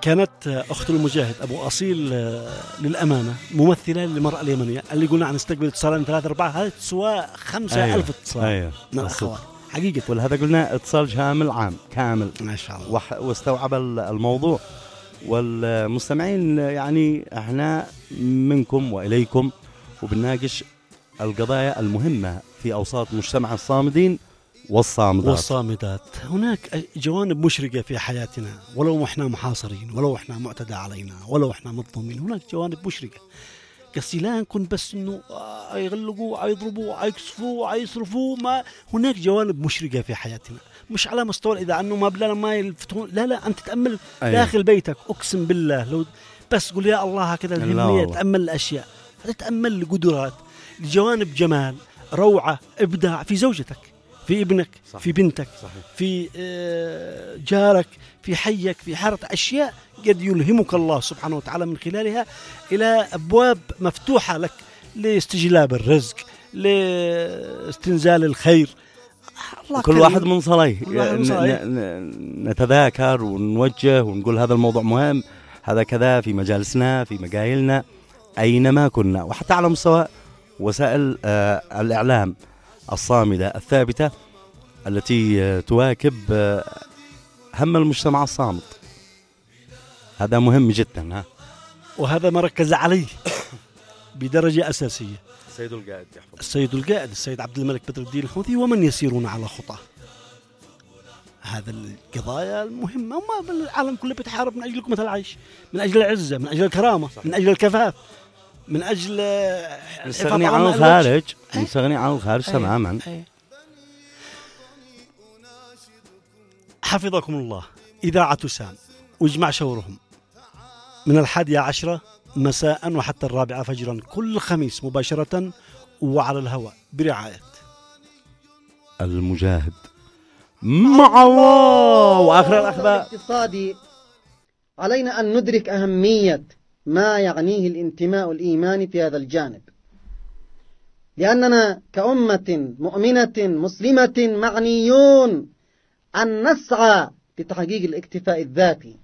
كانت أخت المجاهد أبو أصيل للأمانة ممثلة للمرأة اليمنية اللي قلنا عن استقبل اتصالين 3-4 هذه تسوى 5000 اتصال من الأخوات حقيقة. ولهذا قلنا اتصال شامل عام كامل ما شاء الله واستوعب الموضوع. والمستمعين يعني احنا منكم وإليكم وبنناقش القضايا المهمة في أوساط مجتمع الصامدين والصامدات. هناك جوانب مشرقة في حياتنا، ولو احنا محاصرين، ولو احنا معتدى علينا، ولو احنا مظلومين، هناك جوانب مشرقة. قصدي لا نكون بس انه يغلقوا يضربوا يكسفوا يصرفوا، ما هناك جوانب مشرقة في حياتنا، مش على مستوى إذا أنه ما بلا ما يلفتون، لا أنت تتأمل داخل بيتك. أقسم بالله لو بس قل يا الله هكذا الهمنية، تأمل الأشياء، تتأمل القدرات، الجوانب، جمال، روعة، إبداع في زوجتك، في ابنك، صحيح. في بنتك، صحيح. في جارك، في حيك، في حارة، أشياء قد يلهمك الله سبحانه وتعالى من خلالها إلى أبواب مفتوحة لك لاستجلاب الرزق، لاستنزال الخير. كل واحد من صليه نتذاكر ونوجه ونقول هذا الموضوع مهم، هذا كذا في مجالسنا، في مقايلنا، أينما كنا، وحتى على مستوى وسائل الإعلام الصامدة الثابتة التي تواكب هم المجتمع الصامت. هذا مهم جدا. وهذا ما ركز عليه بدرجة أساسية السيد القائد السيد عبد الملك بدر الدين الحوثي ومن يسيرون على خطاه. هذا القضايا المهمة، وما العالم كله بيتحارب من أجل لقمة العيش، من أجل العزة، من أجل الكرامة، صحيح. من أجل الكفاف، من أجل نستغني عن الخارج، نستغني عن الخارج تماما. حفظكم الله. إذاعة سام واجمع شورهم من 11 مساء وحتى 4 فجرا كل خميس مباشرة وعلى الهواء برعاية المجاهد مع الله. وآخر الأخبار الاقتصادي، علينا أن ندرك أهمية ما يعنيه الانتماء الإيماني في هذا الجانب، لأننا كأمة مؤمنة مسلمة معنيون أن نسعى لتحقيق الاكتفاء الذاتي.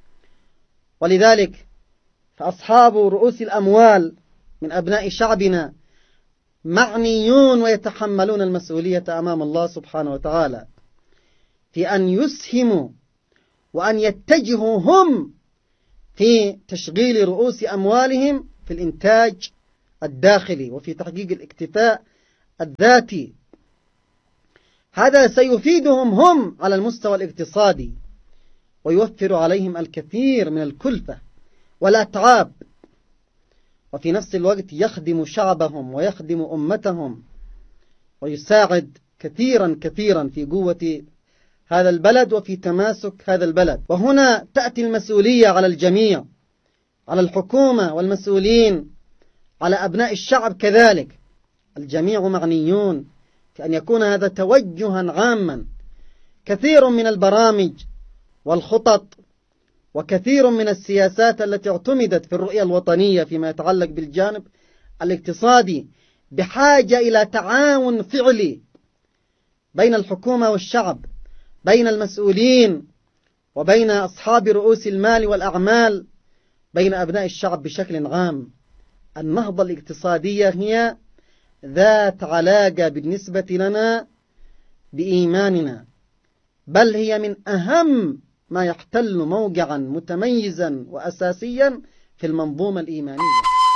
ولذلك فأصحاب رؤوس الأموال من أبناء شعبنا معنيون ويتحملون المسؤولية أمام الله سبحانه وتعالى في أن يسهموا وأن يتجهوا هم في تشغيل رؤوس أموالهم في الإنتاج الداخلي وفي تحقيق الاكتفاء الذاتي. هذا سيفيدهم هم على المستوى الاقتصادي ويوفر عليهم الكثير من الكلفة والأتعاب، وفي نفس الوقت يخدم شعبهم ويخدم أمتهم ويساعد كثيرا في قوة هذا البلد وفي تماسك هذا البلد. وهنا تأتي المسؤولية على الجميع، على الحكومة والمسؤولين، على أبناء الشعب كذلك. الجميع معنيون في أن يكون هذا توجها عاما. كثير من البرامج والخطط وكثير من السياسات التي اعتمدت في الرؤية الوطنية فيما يتعلق بالجانب الاقتصادي بحاجة إلى تعاون فعلي بين الحكومة والشعب، بين المسؤولين وبين أصحاب رؤوس المال والأعمال، بين أبناء الشعب بشكل عام. النهضة الاقتصادية هي ذات علاقة بالنسبة لنا بإيماننا، بل هي من أهم ما يحتل موقعا متميزا وأساسيا في المنظومة الإيمانية.